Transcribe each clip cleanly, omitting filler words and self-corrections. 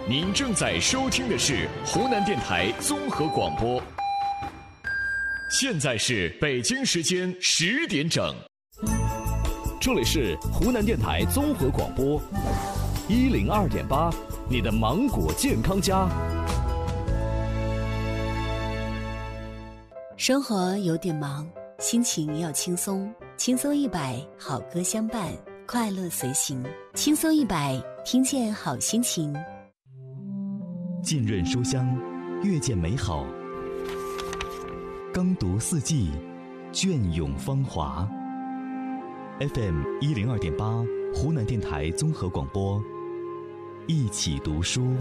您正在收听的是湖南电台综合广播。现在是北京时间10点整， 这里是湖南电台综合广播102.8，你的芒果健康家。 生活有点忙，心情要轻松，轻松100，好歌相伴，快乐随行，轻松100，听见好心情。 浸润书香，阅见美好，耕读四季，隽永芳华。FM 102.8，湖南电台综合广播，一起读书。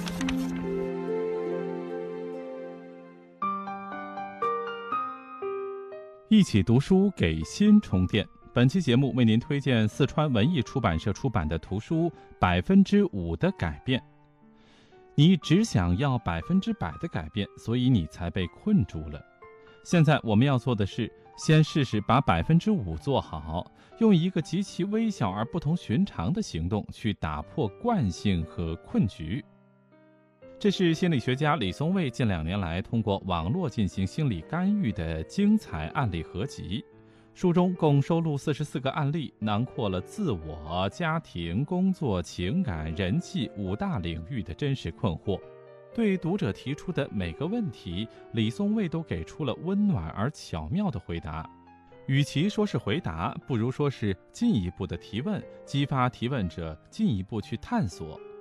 一起读书，给心充电。本期节目为您推荐四川文艺出版社出版的图书《5%的改变》。你只想要100%的改变，所以你才被困住了。现在我们要做的是，先试试把5%做好，用一个极其微小而不同寻常的行动去打破惯性和困局。这是心理学家李松蔚近2年来通过网络进行心理干预的精彩案例合集。书中共收录44个案例，囊括了自我、家庭、工作、情感、人际5大领域的真实困惑。对读者提出的每个问题，李松蔚都给出了温暖而巧妙的回答。与其说是回答，不如说是进一步的提问，激发提问者进一步去探索。